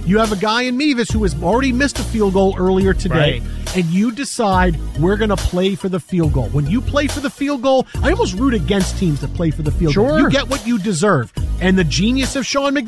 You have a guy in Mevis who has already missed a field goal earlier today, and you decide we're going to play for the field goal. When you play for the field goal, I almost root against teams that play for the field goal. You get what you deserve. And the genius of Sean McVay